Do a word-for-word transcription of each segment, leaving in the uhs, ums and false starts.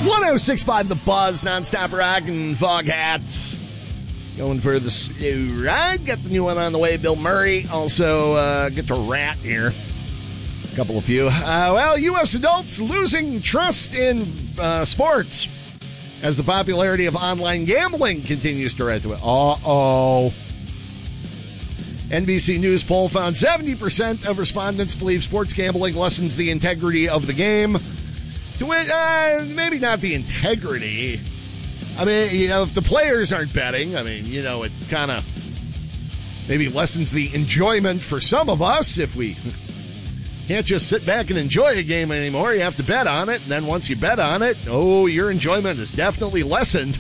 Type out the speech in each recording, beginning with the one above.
one oh six point five The Buzz, nonstop rock and fog hats. Going for the slow ride. Got the new one on the way. Bill Murray. Also, uh, get to rat here. A couple of few. Uh, well, U S adults losing trust in uh, sports as the popularity of online gambling continues to rise to it. Uh-oh. N B C News poll found seventy percent of respondents believe sports gambling lessens the integrity of the game. To it, uh, maybe not the integrity. I mean, you know, if the players aren't betting, I mean, you know, it kind of maybe lessens the enjoyment for some of us if we can't just sit back and enjoy a game anymore. You have to bet on it, and then once you bet on it, oh, your enjoyment is definitely lessened.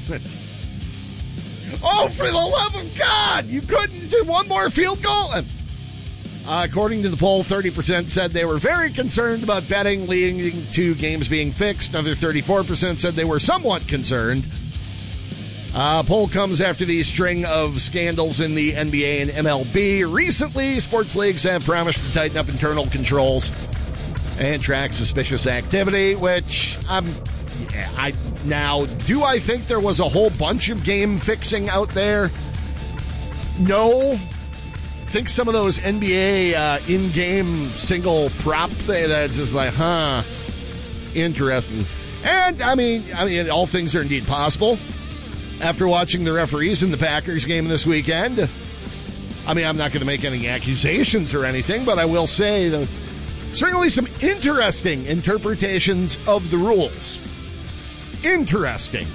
Oh, for the love of God, you couldn't do one more field goal? Uh, according to the poll, thirty percent said they were very concerned about betting leading to games being fixed. Another thirty-four percent said they were somewhat concerned. Uh, poll comes after the string of scandals in the N B A and M L B. Recently, sports leagues have promised to tighten up internal controls and track suspicious activity, which I'm... Yeah, I now, do I think there was a whole bunch of game fixing out there? No. I think some of those N B A uh, in-game single prop thing that's just like, huh, interesting. And, I mean, I mean, all things are indeed possible. After watching the referees in the Packers game this weekend, I mean, I'm not going to make any accusations or anything, but I will say that certainly some interesting interpretations of the rules. Interesting.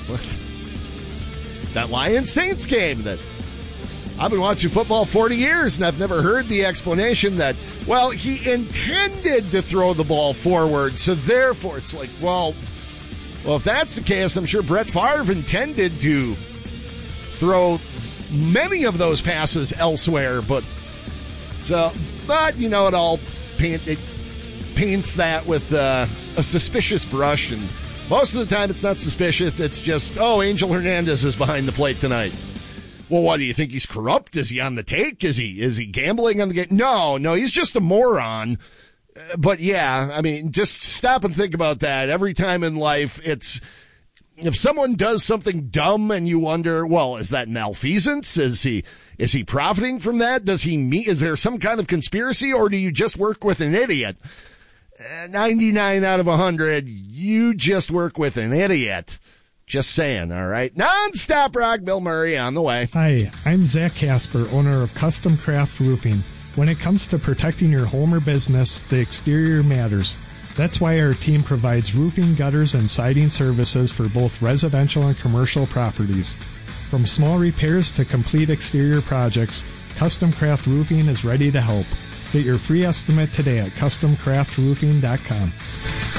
That Lions-Saints game that I've been watching football forty years, and I've never heard the explanation that, well, he intended to throw the ball forward, so therefore it's like, well, well, if that's the case, I'm sure Brett Favre intended to throw many of those passes elsewhere, but so, but you know, it all paint, it paints that with uh, a suspicious brush, and most of the time it's not suspicious. It's just, oh, Angel Hernandez is behind the plate tonight. Well, what, do you think he's corrupt? Is he on the take? Is he is he gambling on the game? No, no, he's just a moron. Uh, but yeah, I mean, just stop and think about that. Every time in life, it's, if someone does something dumb and you wonder, well, is that malfeasance? Is he is he profiting from that? Does he meet? Is there some kind of conspiracy, or do you just work with an idiot? Uh, ninety-nine out of one hundred, you just work with an idiot. Just saying, all right? Non-stop rock, Bill Murray on the way. Hi, I'm Zach Casper, owner of Custom Craft Roofing. When it comes to protecting your home or business, the exterior matters. That's why our team provides roofing, gutters, and siding services for both residential and commercial properties. From small repairs to complete exterior projects, Custom Craft Roofing is ready to help. Get your free estimate today at custom craft roofing dot com.